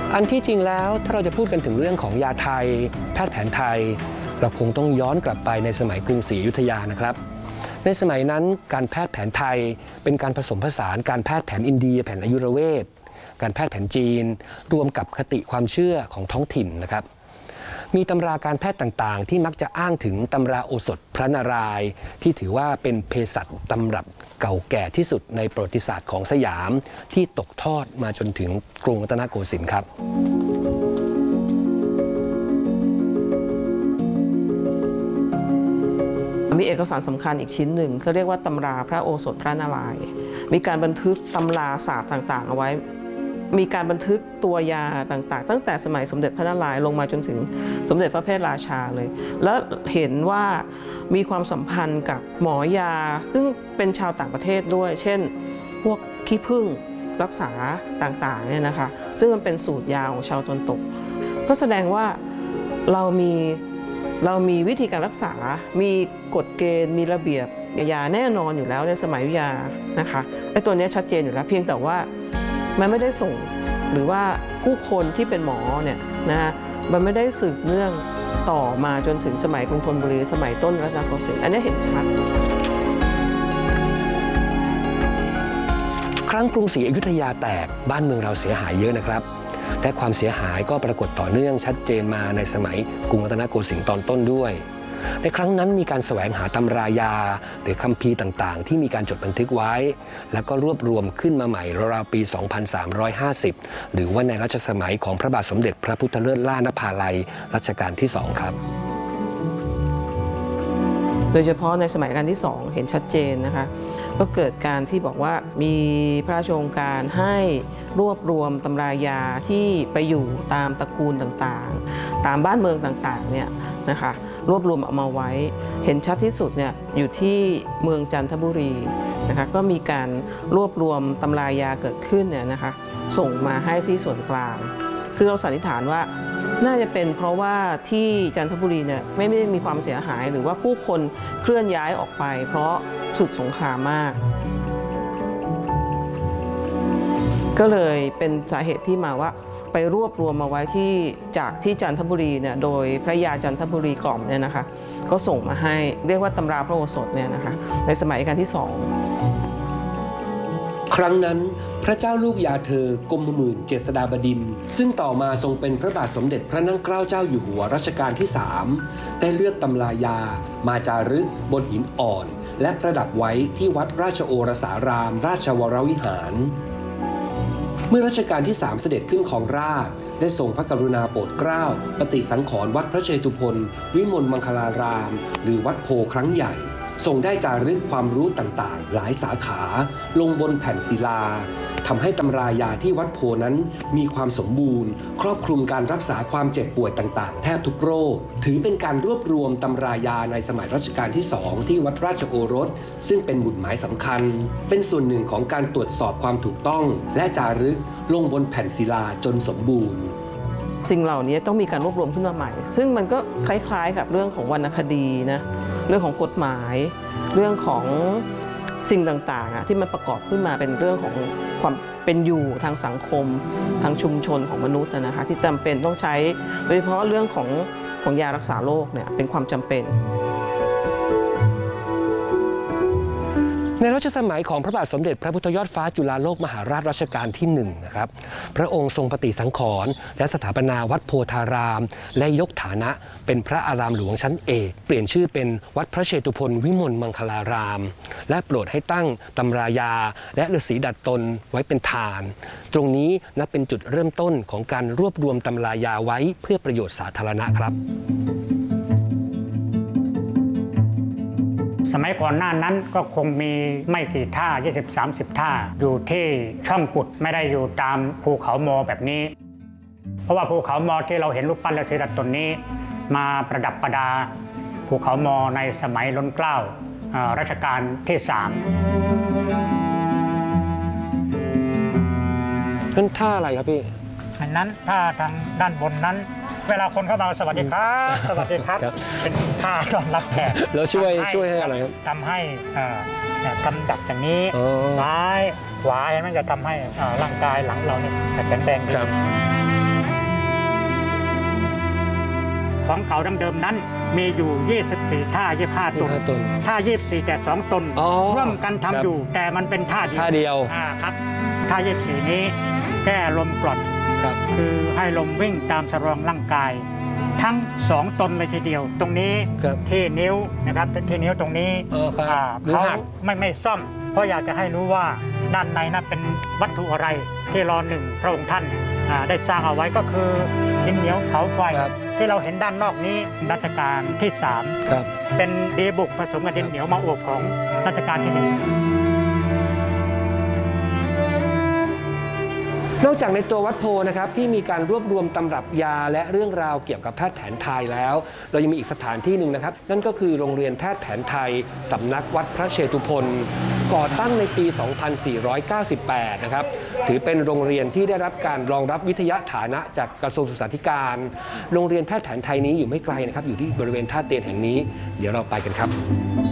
อันที่จริงแล้วถ้าเราจะพูดกันถึงเรื่องของยาไทยแพทย์แผนไทยเราคงต้องย้อนกลับไปในสมัยกรุงศรีอยุธยานะครับในสมัยนั้นการแพทย์แผนไทยเป็นการผสมผสานการแพทย์แผนอินเดียแผนอายุรเวทการแพทย์แผนจีนรวมกับคติความเชื่อของท้องถิ่นนะครับมีตำราการแพทย์ต่างๆที่มักจะอ้างถึงตำราโอสถพระนารายณ์ที่ถือว่าเป็นเภสัชตำรับเก่าแก่ที่สุดในประวัติศาสตร์ของสยามที่ตกทอดมาจนถึงกรุงรัตนโกสินทร์ครับมีเอกสารสำคัญอีกชิ้นหนึ่งเขาเรียกว่าตำราพระโอสถพระนารายณ์มีการบันทึกตำราศาสตร์ต่างๆเอาไว้มีการบันทึกตัวยาต่างๆตั้งแต่สมัยสมเด็จพระนารายณ์ลงมาจนถึงสมเด็จพระเพทราชาเลยแล้วเห็นว่ามีความสัมพันธ์กับหมอยาซึ่งเป็นชาวต่างประเทศด้วยเช่นพวกขี้ผึ้งรักษาต่างๆเนี่ยนะคะซึ่งมันเป็นสูตรยาของชาวตะวันตกก็แสดงว่าเรามีวิธีการรักษามีกฎเกณฑ์มีระเบียบยาแน่นอนอยู่แล้วในสมัยอยุธยานะคะไอ้ตัวนี้ชัดเจนอยู่แล้วเพียงแต่ว่ามันไม่ได้ส่งหรือว่าผู้คนที่เป็นหมอเนี่ยนะมันไม่ได้สืบเนื่องต่อมาจนถึงสมัยกรุงธนบุรีสมัยต้นรัตนโกสินทร์อันนี้เห็นชัดครั้งกรุงศรีอยุธยาแตกบ้านเมืองเราเสียหายเยอะนะครับและความเสียหายก็ปรากฏต่อเนื่องชัดเจนมาในสมัยกรุงรัตนโกสินทร์ตอนต้นด้วยในครั้งนั้นมีการแสวงหาตำรายาหรือคัมภีร์ต่างๆที่มีการจดบันทึกไว้แล้วก็รวบรวมขึ้นมาใหม่ราวๆปี 2350 หรือว่าในรัชสมัยของพระบาทสมเด็จพระพุทธเลิศล่านภาลัยรัชกาลที่ 2 ครับโดยเฉพาะในสมัยรัชกาลที่ 2เห็นชัดเจนนะคะก็เกิดการที่บอกว่ามีพระราชโองการให้รวบรวมตำรายาที่ไปอยู่ตามตระกูลต่างๆตามบ้านเมืองต่างๆเนี่ยนะคะรวบรวมเอามาไว้เห็นชัดที่สุดเนี่ยอยู่ที่เมืองจันทบุรีนะคะก็มีการรวบรวมตำรายาเกิดขึ้นเนี่ยนะคะส่งมาให้ที่ส่วนกลางคือเราสันนิษฐานว่าน่าจะเป็นเพราะว่าที่จันทบุรีเนี่ยไม่ได้มีความเสียหายหรือว่าผู้คนเคลื่อนย้ายออกไปเพราะศึกสงครามมากก็เลยเป็นสาเหตุที่มาว่าไปรวบรวมมาไว้จากที่จันทบุรีเนี่ยโดยพระยาจันทบุรีกล่อมเนี่ยนะคะก็ส่งมาให้เรียกว่าตำราพระโอสถเนี่ยนะคะในสมัยรัชกาลที่ 2 ครั้งนั้นพระเจ้าลูกยาเธอกรมหมื่นเจษฎาบดินทร์ซึ่งต่อมาทรงเป็นพระบาทสมเด็จพระนั่งเกล้าเจ้าอยู่หัวรัชกาลที่ 3ได้เลือกตำรายามาจารึกบนหินอ่อนและประดับไว้ที่วัดราชโอรสารามราชวรวิหารเมื่อรัชกาลที่ 3เสด็จขึ้นครองราชย์ได้ทรงพระกรุณาโปรดเกล้าปฏิสังขรณ์วัดพระเชตุพนวิมลมังคลารามหรือวัดโพครั้งใหญ่ทรงได้จารึกความรู้ต่างๆหลายสาขาลงบนแผ่นศิลาทำให้ตำรายาที่วัดโพนั้นมีความสมบูรณ์ครอบคลุมการรักษาความเจ็บป่วยต่างๆแทบทุกโรคถือเป็นการรวบรวมตำรายาในสมัยรัชกาลที่ 2ที่วัดราชโอรสซึ่งเป็นหมุดหมายสำคัญเป็นส่วนหนึ่งของการตรวจสอบความถูกต้องและจารึกลงบนแผ่นศิลาจนสมบูรณ์สิ่งเหล่านี้ต้องมีการรวบรวมขึ้นมาใหม่ซึ่งมันก็คล้ายๆกับเรื่องของวรรณคดีนะเรื่องของกฎหมายเรื่องของสิ่งต่างๆที่มันประกอบขึ้นมาเป็นเรื่องของความเป็นอยู่ทางสังคมทางชุมชนของมนุษย์นะคะที่จำเป็นต้องใช้โดยเฉพาะเรื่องของยารักษาโรคเนี่ยเป็นความจำเป็นในรัชสมัยของพระบาทสมเด็จพระพุทธยอดฟ้าจุฬาโลกมหาราชรัชกาลที่ 1นะครับพระองค์ทรงปฏิสังขรณ์และสถาปนาวัดโพธารามและยกฐานะเป็นพระอารามหลวงชั้นเอกเปลี่ยนชื่อเป็นวัดพระเชตุพนวิมลมังคลารามและโปรดให้ตั้งตำรายาและฤาษีดัดตนไว้เป็นฐานตรงนี้นับเป็นจุดเริ่มต้นของการรวบรวมตำรายาไว้เพื่อประโยชน์สาธารณะครับสมัยก่อนหน้านั้นก็คงมีไม่กี่ท่า20-30 ท่าอยู่ที่ช่องกุดไม่ได้อยู่ตามภูเขามอแบบนี้เพราะว่าภูเขามอที่เราเห็นรูปปั้นฤาษีดัดตนนี้มาประดับประดาภูเขามอในสมัยล้นเกล้ารัชกาลที่ 3 นั่นท่าอะไรครับพี่อันนั้นท่าทางด้านบนนั้นเวลาคนเข้ามาสวัสดีครับสวัสดีครับเป็นท่าต้อนรับแขกแล้วช่วยให้อะไรครับทำให้กำจัดอย่างนี้ซ้ายขวามันจะทำให้ร่างกายหลังเราเนี่ยแข็งแรงดีของเก่าดั้งเดิมนั้นมีอยู่24ท่า25 ตนท่า24แต่2 ตนร่วมกันทำอยู่แต่มันเป็นท่าเดียวครับท่า24นี้แก้ลมกร่อนคือให้ลมวิ่งตามสรองร่างกายทั้ง2 ตนเลยทีเดียวตรงนี้ที่นิ้วนะครับที่นิ้วตรงนี้เขาไม่ซ่อมเพราะอยากจะให้รู้ว่าด้านในนั้นเป็นวัตถุอะไรที่ร.1 พระองค์ท่านได้สร้างเอาไว้ก็คือดินเหนียวเผาไฟที่เราเห็นด้านนอกนี้รัชกาลที่3เป็นดีบุกผสมกับดินเหนียวมาอวบของรัชกาลที่1 นอกจากในตัววัดโพนะครับที่มีการรวบรวมตำรับยาและเรื่องราวเกี่ยวกับแพทย์แผนไทยแล้วเรายังมีอีกสถานที่หนึ่งนะครับนั่นก็คือโรงเรียนแพทย์แผนไทยสำนักวัดพระเชตุพนก่อตั้งในปี 2498 นะครับถือเป็นโรงเรียนที่ได้รับการรองรับวิทยาฐานะจากกระทรวงศึกษาธิการโรงเรียนแพทย์แผนไทยนี้อยู่ไม่ไกลนะครับอยู่ที่บริเวณท่าเตียนแห่งนี้เดี๋ยวเราไปกันครับ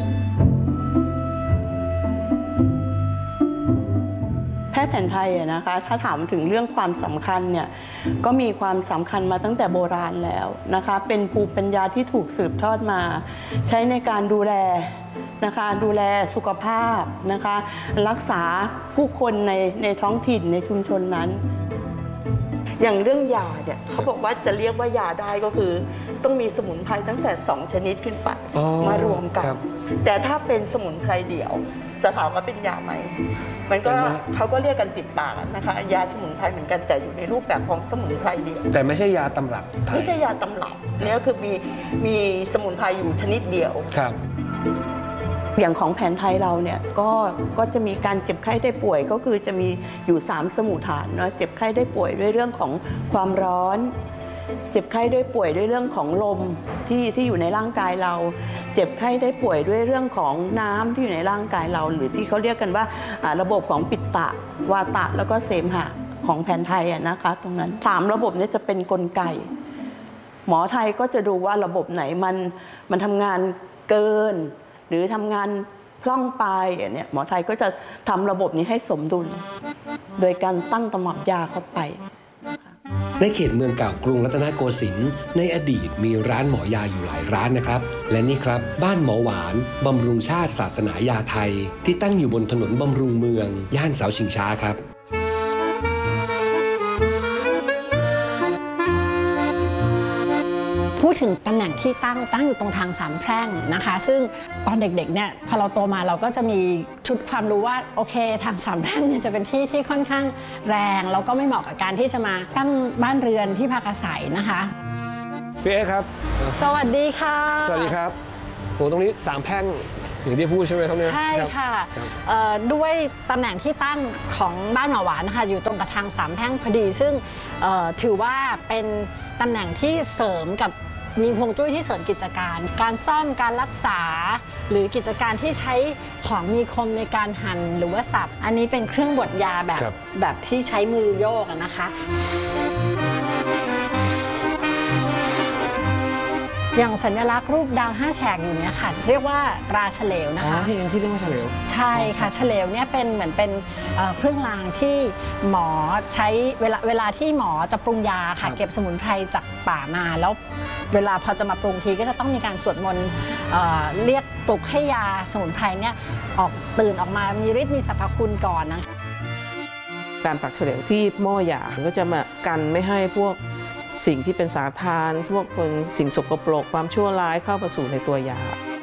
แพทย์แผนไทยนะคะถ้าถามถึงเรื่องความสำคัญเนี่ยก็มีความสำคัญมาตั้งแต่โบราณแล้วนะคะเป็นภูมิปัญญาที่ถูกสืบทอดมาใช้ในการดูแลนะคะดูแลสุขภาพนะคะรักษาผู้คนในท้องถิ่นในชุมชนนั้นอย่างเรื่องยาเนี่ยเขาบอกว่าจะเรียกว่ายาได้ก็คือต้องมีสมุนไพรตั้งแต่2 ชนิดขึ้นไปมารวมกันแต่ถ้าเป็นสมุนไพรเดี่ยวจะถามว่าเป็นยาไหมมันก็เขาก็เรียกกันติดปากนะคะยาสมุนไพรเหมือนกันแต่อยู่ในรูปแบบของสมุนไพรเดียวแต่ไม่ใช่ยาตำรับไม่ใช่ยาตำรับนี่ก็คือมีสมุนไพรอยู่ชนิดเดียวครับอย่างของแผนไทยเราเนี่ยก็จะมีการเจ็บไข้ได้ป่วยก็คือจะมีอยู่3สมุฏฐานเนาะเจ็บไข้ได้ป่วยด้วยเรื่องของความร้อนเจ็บไข้ได้ป่วยด้วยเรื่องของลมที่อยู่ในร่างกายเราเจ็บไข้ได้ป่วยด้วยเรื่องของน้ำที่อยู่ในร่างกายเราหรือที่เขาเรียกกันว่าระบบของปิตตะวาตะแล้วก็เสมหะของแผนไทยนะคะตรงนั้น3ระบบนี้จะเป็นกลไกหมอไทยก็จะดูว่าระบบไหนมันทำงานเกินหรือทำงานพร่องไปเนี่ยหมอไทยก็จะทำระบบนี้ให้สมดุลโดยการตั้งตำรับยาเข้าไปในเขตเมืองเก่ากรุงรัตนโกสินทร์ในอดีตมีร้านหมอยาอยู่หลายร้านนะครับและนี่ครับบ้านหมอหวานบำรุงชาติศาสนายาไทยที่ตั้งอยู่บนถนนบำรุงเมืองย่านเสาชิงช้าครับพูดถึงตำแหน่งที่ตั้งอยู่ตรงทาง3 แพร่งนะคะซึ่งตอนเด็กๆเนี่ยพอเราโตมาเราก็จะมีชุดความรู้ว่าโอเคทาง3 แพร่งเนี่ยจะเป็นที่ที่ค่อนข้างแรงแล้วก็ไม่เหมาะกับการที่จะมาตั้งบ้านเรือนที่พักอาศัยนะคะพี่เอ๊ครับสวัสดีค่ะสวัสดีครับโหตรงนี้3 แพร่งอย่างที่พูดใช่ไหมครับเนี่ยใช่ค่ะด้วยตำแหน่งที่ตั้งของบ้านหมอหวานนะคะอยู่ตรงกับทาง3 แพร่งพอดีซึ่งถือว่าเป็นตำแหน่งที่เสริมกับมีฮวงจุ้ยที่เสริมกิจการซ่อมการรักษาหรือกิจการที่ใช้ของมีคมในการหั่นหรือว่าสับอันนี้เป็นเครื่องบดยาแบบที่ใช้มือโยกนะคะอย่างสัญลักษณ์รูปดาว5 แฉกอยู่เนี่ยค่ะเรียกว่าตราเฉลวนะคะที่เรียกว่าเฉลวใช่ค่ะเฉลวเนี่ยเป็นเหมือนเป็นเครื่องรางที่หมอใช้เวลาที่หมอจะปรุงยาค่ะเก็บสมุนไพรจากป่ามาแล้วเวลาพอจะมาปรุงทีก็จะต้องมีการสวดมนต์เรียกปลุกให้ยาสมุนไพรเนี่ยตื่นออกมามีฤทธิ์มีสรรพคุณก่อนนะการปักเฉลวที่หม้อยาก็จะมากันไม่ให้พวกสิ่งที่เป็นสาธารพวกคนสิ่งสกปรกความชั่วร้ายเข้ามาสู่ในตัวยา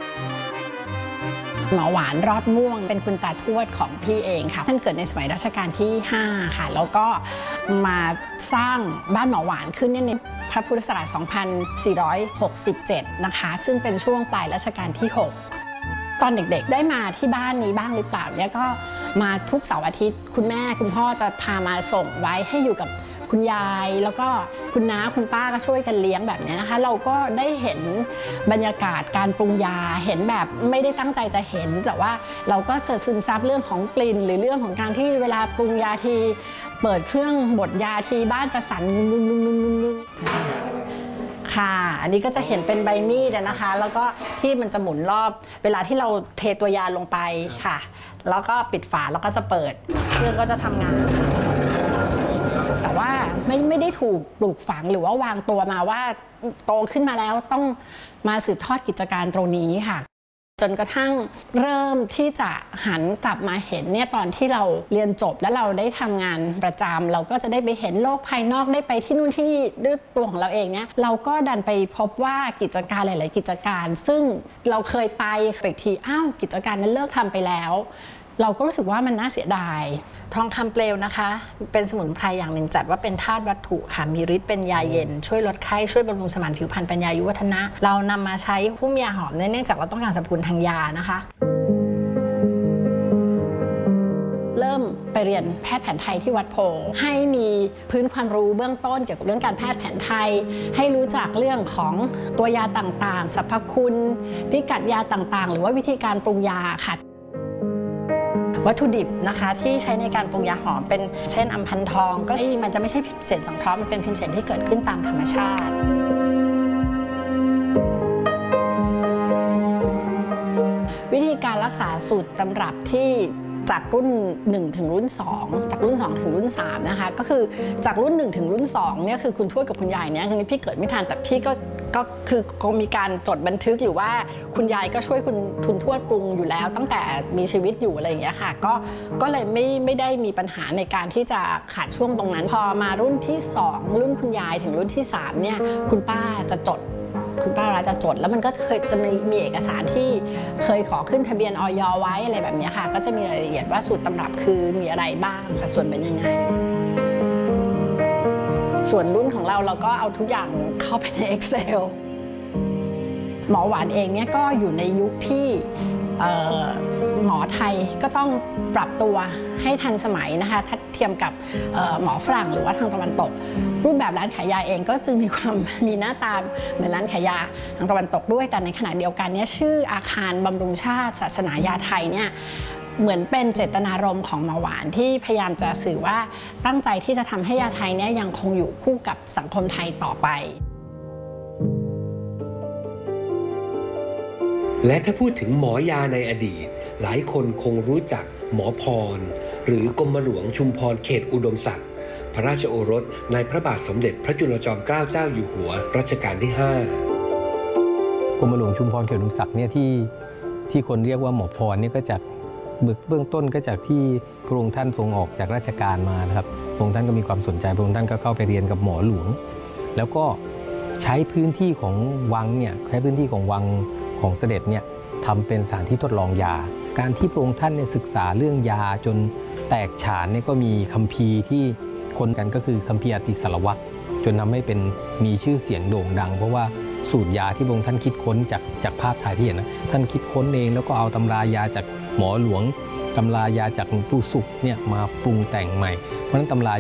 หมอหวานรอดม่วงเป็นคุณตาทวดของพี่เองค่ะท่านเกิดในสมัยรัชกาลที่5ค่ะแล้วก็มาสร้างบ้านหมอหวานขึ้นในพระพุทธศักราช 2467 นะคะซึ่งเป็นช่วงปลายรัชกาลที่ 6ตอนเด็กๆได้มาที่บ้านนี้บ้างหรือเปล่าเนี่ยก็มาทุกเสาร์อาทิตย์คุณแม่คุณพ่อจะพามาส่งไว้ให้อยู่กับคุณยายแล้วก็คุณน้าคุณป้าก็ช่วยกันเลี้ยงแบบนี้นะคะเราก็ได้เห็นบรรยากาศการปรุงยาเห็นแบบไม่ได้ตั้งใจจะเห็นแต่ว่าเราก็ซึมซับเรื่องของกลิ่นหรือเรื่องของการที่เวลาปรุงยาทีเปิดเครื่องบดยาทีบ้านจะสั่นงึงค่ะอันนี้ก็จะเห็นเป็นใบมีดนะคะแล้วก็ที่มันจะหมุนรอบเวลาที่เราเทตัวยาลงไปค่ะแล้วก็ปิดฝาแล้วก็จะเปิดเครื่องก็จะทำงานแต่ว่าไม่ได้ถูกปลูกฝังหรือว่าวางตัวมาว่าโตขึ้นมาแล้วต้องมาสืบทอดกิจการตรงนี้ค่ะจนกระทั่งเริ่มที่จะหันกลับมาเห็นเนี่ยตอนที่เราเรียนจบแล้วเราได้ทำงานประจำเราก็จะได้ไปเห็นโลกภายนอกได้ไปที่นู่นที่นี่ด้วยตัวของเราเองเนี่ยเราก็ดันไปพบว่ากิจการหลายๆกิจการซึ่งเราเคยไปอีกทีอ้าวกิจการนั้นเลิกทำไปแล้วเราก็รู้สึกว่ามันน่าเสียดายทองคำเปลวนะคะเป็นสมุนไพรอย่างหนึ่งจัดว่าเป็นธาตุวัตถุค่ะมีฤทธิ์เป็นยาเย็นช่วยลดไข้ช่วยบำรุงสมานผิวพรรณเป็นยายุวัฒนะเรานำมาใช้หุ้มยาหอมเนื่องจากเราต้องการสรรพคุณทางยานะคะเริ่มไปเรียนแพทย์แผนไทยที่วัดโพให้มีพื้นความรู้เบื้องต้นเกี่ยวกับเรื่องการแพทย์แผนไทยให้รู้จักเรื่องของตัวยาต่างๆสรรพคุณพิกัดยาต่างๆหรือว่าวิธีการปรุงยาค่ะวัตถุดิบนะคะที่ใช้ในการปรุงยาหอมเป็นเช่นอัมพันทองก็มันจะไม่ใช่พิมพ์เสนสังเคราะห์มันเป็นพิมพ์เสนที่เกิดขึ้นตามธรรมชาติวิธีการรักษาสูตรตำรับที่จากรุ่น1ถึงรุ่น2จากรุ่น2ถึงรุ่น3นะคะก็คือจากรุ่น1ถึงรุ่น2เนี่ยคือคุณทวดกับคุณยายเนี่ยคือพี่เกิดไม่ทันแต่พี่ก็คือคงมีการจดบันทึกหรือว่าคุณยายก็ช่วยคุณทวดปรุงอยู่แล้วตั้งแต่มีชีวิตอยู่อะไรอย่างเงี้ยค่ะก็เลยไม่ได้มีปัญหาในการที่จะขาดช่วงตรงนั้นพอมารุ่นที่2รุ่นคุณยายถึงรุ่นที่3เนี่ยคุณป้าจะจดคุณป้าราจะจดแล้วมันก็เคยจะมีเอกสารที่เคยขอขึ้นทะเบียนอย.ไว้อะไรแบบนี้ค่ะก็จะมีรายละเอียดว่าสูตรตำรับคือมีอะไรบ้างสัดส่วนเป็นยังไงส่วนรุ่นของเราก็เอาทุกอย่างเข้าไปใน Excel หมอหวานเองเนี่ยก็อยู่ในยุคที่หมอไทยก็ต้องปรับตัวให้ทันสมัยนะคะถ้าเทียมกับหมอฝรั่งหรือว่าทางตะวันตกรูปแบบร้านขายยาเองก็จึงมีหน้าตาเหมือนร้านขายยาทางตะวันตกด้วยแต่ในขณะเดียวกันเนี่ยชื่ออาคารบำรุงชาติศาสนายาไทยเนี่ยเหมือนเป็นเจตนารมณ์ของหมอหวานที่พยายามจะสื่อว่าตั้งใจที่จะทำให้ยาไทยเนี่ยยังคงอยู่คู่กับสังคมไทยต่อไปและถ้าพูดถึงหมอยาในอดีตหลายคนคงรู้จักหมอพรหรือกรมหลวงชุมพรเขตอุดมศักดิ์พระราชโอรสในพระบาทสมเด็จพระจุลจอมเกล้าเจ้าอยู่หัวรัชกาลที่5 กรมหลวงชุมพรเขตอุดมศักดิ์เนี่ยที่คนเรียกว่าหมอพรนี่ก็จากเบื้องต้นก็จากที่พระองค์ท่านทรงออกจากราชการมานะครับพระองค์ท่านก็มีความสนใจพระองค์ท่านก็เข้าไปเรียนกับหมอหลวงแล้วก็ใช้พื้นที่ของวังเนี่ยใช้พื้นที่ของวังของเสด็จเนี่ยทำเป็นสถานที่ทดลองยาการที่พระองค์ท่านเนี่ยศึกษาเรื่องยาจนแตกฉานเนี่ยก็มีคัมภีร์ที่คนกันก็คือคัมภีร์อติสารวัตรจนทำให้เป็นมีชื่อเสียงโด่งดังเพราะว่าสูตรยาที่พระองค์ท่านคิดค้นจากภาพถ่ายที่เห็นนะท่านคิดค้นเองแล้วก็เอาตำรายาจากหมอหลวงตำรายาจากหลวงปู่ศุกร์เนี่ยมาปรุงแต่งใหม่เพราะฉะนั้นตำรา